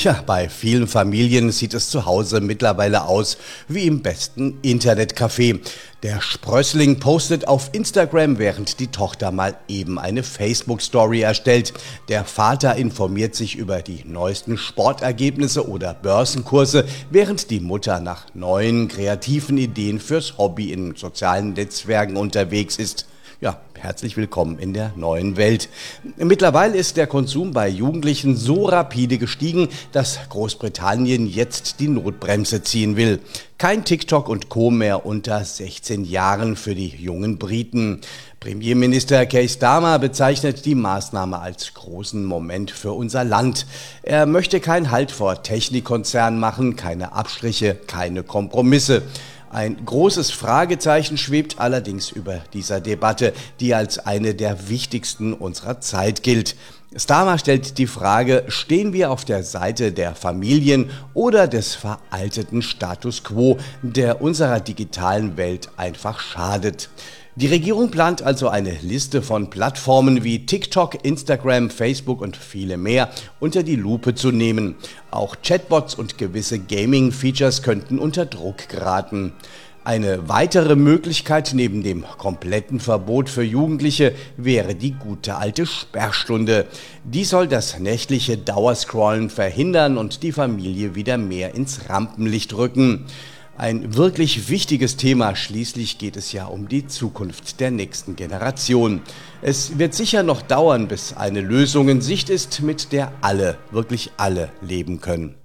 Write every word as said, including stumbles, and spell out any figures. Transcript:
Ja, bei vielen Familien sieht es zu Hause mittlerweile aus wie im besten Internetcafé. Der Sprössling postet auf Instagram, während die Tochter mal eben eine Facebook-Story erstellt. Der Vater informiert sich über die neuesten Sportergebnisse oder Börsenkurse, während die Mutter nach neuen kreativen Ideen fürs Hobby in sozialen Netzwerken unterwegs ist. Ja, herzlich willkommen in der neuen Welt. Mittlerweile ist der Konsum bei Jugendlichen so rapide gestiegen, dass Großbritannien jetzt die Notbremse ziehen will. Kein TikTok und Co. mehr unter sechzehn Jahren für die jungen Briten. Premierminister Keir Starmer bezeichnet die Maßnahme als großen Moment für unser Land. Er möchte keinen Halt vor Technikkonzernen machen, keine Abstriche, keine Kompromisse. Ein großes Fragezeichen schwebt allerdings über dieser Debatte, die als eine der wichtigsten unserer Zeit gilt. Starmer stellt die Frage, stehen wir auf der Seite der Familien oder des veralteten Status quo, der unserer digitalen Welt einfach schadet? Die Regierung plant also eine Liste von Plattformen wie TikTok, Instagram, Facebook und viele mehr unter die Lupe zu nehmen. Auch Chatbots und gewisse Gaming-Features könnten unter Druck geraten. Eine weitere Möglichkeit neben dem kompletten Verbot für Jugendliche wäre die gute alte Sperrstunde. Die soll das nächtliche Dauerscrollen verhindern und die Familie wieder mehr ins Rampenlicht rücken. Ein wirklich wichtiges Thema, schließlich geht es ja um die Zukunft der nächsten Generation. Es wird sicher noch dauern, bis eine Lösung in Sicht ist, mit der alle, wirklich alle leben können.